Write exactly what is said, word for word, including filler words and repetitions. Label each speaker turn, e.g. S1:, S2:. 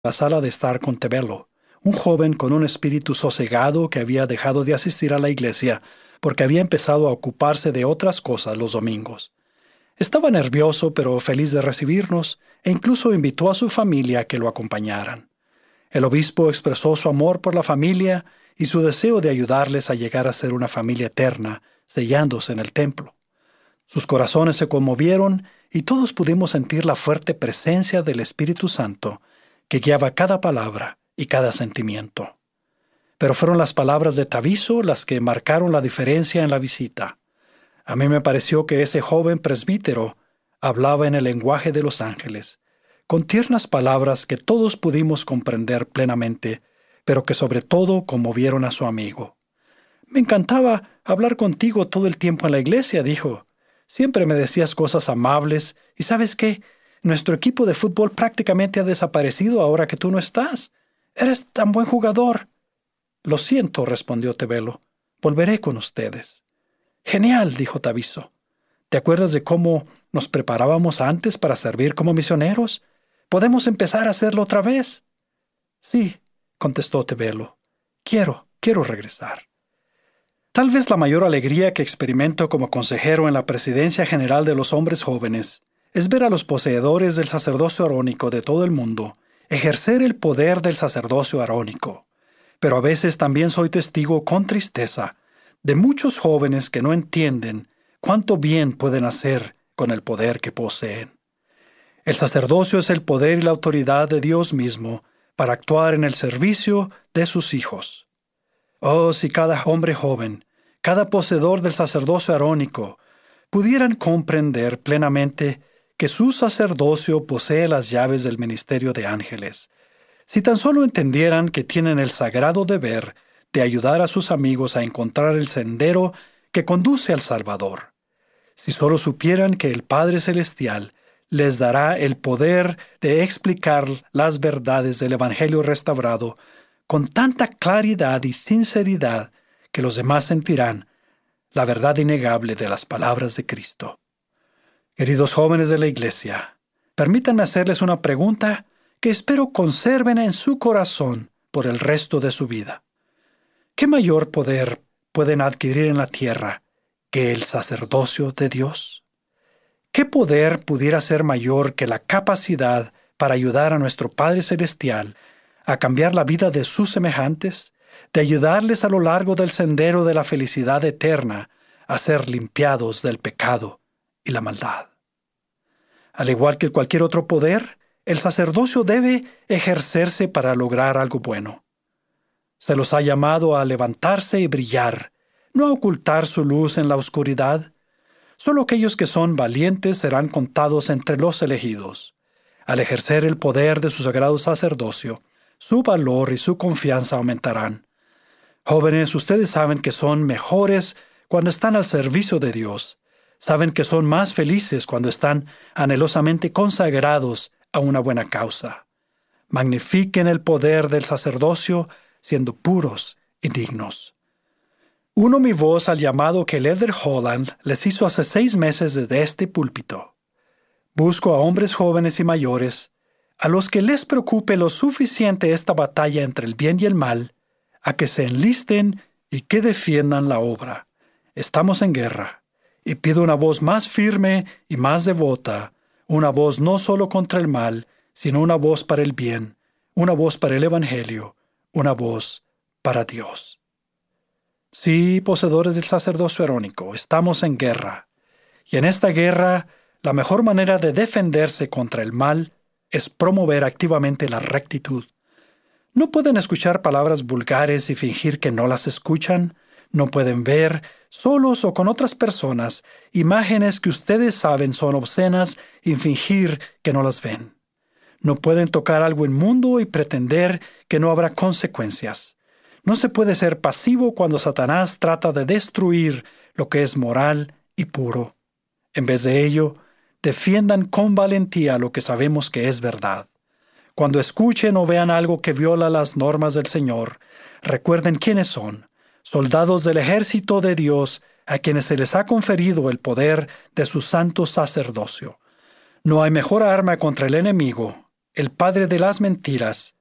S1: la sala de estar con Tebelo, un joven con un espíritu sosegado que había dejado de asistir a la iglesia porque había empezado a ocuparse de otras cosas los domingos. Estaba nervioso pero feliz de recibirnos e incluso invitó a su familia a que lo acompañaran. El obispo expresó su amor por la familia y su deseo de ayudarles a llegar a ser una familia eterna, sellándose en el templo. Sus corazones se conmovieron y todos pudimos sentir la fuerte presencia del Espíritu Santo que guiaba cada palabra y cada sentimiento. Pero fueron las palabras de Taviso las que marcaron la diferencia en la visita. A mí me pareció que ese joven presbítero hablaba en el lenguaje de los ángeles, con tiernas palabras que todos pudimos comprender plenamente, pero que sobre todo conmovieron a su amigo. Me encantaba hablar contigo todo el tiempo en la iglesia, dijo. Siempre me decías cosas amables, y ¿sabes qué? Nuestro equipo de fútbol prácticamente ha desaparecido ahora que tú no estás. Eres tan buen jugador. Lo siento, respondió Tebelo. Volveré con ustedes. Genial, dijo Taviso. ¿Te acuerdas de cómo nos preparábamos antes para servir como misioneros? ¿Podemos empezar a hacerlo otra vez? Sí, contestó Tebelo. Quiero, quiero regresar. Tal vez la mayor alegría que experimento como consejero en la Presidencia General de los Hombres Jóvenes es ver a los poseedores del sacerdocio arónico de todo el mundo ejercer el poder del sacerdocio arónico. Pero a veces también soy testigo con tristeza de muchos jóvenes que no entienden cuánto bien pueden hacer con el poder que poseen. El sacerdocio es el poder y la autoridad de Dios mismo para actuar en el servicio de sus hijos. Oh, si cada hombre joven, cada poseedor del sacerdocio arónico, pudieran comprender plenamente que su sacerdocio posee las llaves del ministerio de ángeles, si tan solo entendieran que tienen el sagrado deber de ayudar a sus amigos a encontrar el sendero que conduce al Salvador, si solo supieran que el Padre Celestial les dará el poder de explicar las verdades del Evangelio restaurado con tanta claridad y sinceridad que los demás sentirán la verdad innegable de las palabras de Cristo. Queridos jóvenes de la Iglesia, permítanme hacerles una pregunta que espero conserven en su corazón por el resto de su vida. ¿Qué mayor poder pueden adquirir en la tierra que el sacerdocio de Dios? ¿Qué poder pudiera ser mayor que la capacidad para ayudar a nuestro Padre Celestial a cambiar la vida de sus semejantes, de ayudarles a lo largo del sendero de la felicidad eterna a ser limpiados del pecado y la maldad? Al igual que cualquier otro poder, el sacerdocio debe ejercerse para lograr algo bueno. Se los ha llamado a levantarse y brillar, no a ocultar su luz en la oscuridad. Solo aquellos que son valientes serán contados entre los elegidos. Al ejercer el poder de su sagrado sacerdocio, su valor y su confianza aumentarán. Jóvenes, ustedes saben que son mejores cuando están al servicio de Dios. Saben que son más felices cuando están anhelosamente consagrados a una buena causa. Magnifiquen el poder del sacerdocio siendo puros y dignos. Uno mi voz al llamado que el Elder Holland les hizo hace seis meses desde este púlpito. Busco a hombres jóvenes y mayores, a los que les preocupe lo suficiente esta batalla entre el bien y el mal, a que se enlisten y que defiendan la obra. Estamos en guerra, y pido una voz más firme y más devota, una voz no solo contra el mal, sino una voz para el bien, una voz para el Evangelio, una voz para Dios. Sí, poseedores del sacerdocio arónico, estamos en guerra. Y en esta guerra, la mejor manera de defenderse contra el mal es promover activamente la rectitud. No pueden escuchar palabras vulgares y fingir que no las escuchan. No pueden ver, solos o con otras personas, imágenes que ustedes saben son obscenas y fingir que no las ven. No pueden tocar algo inmundo y pretender que no habrá consecuencias. No se puede ser pasivo cuando Satanás trata de destruir lo que es moral y puro. En vez de ello, defiendan con valentía lo que sabemos que es verdad. Cuando escuchen o vean algo que viola las normas del Señor, recuerden quiénes son, soldados del ejército de Dios a quienes se les ha conferido el poder de su santo sacerdocio. No hay mejor arma contra el enemigo el padre de las mentiras,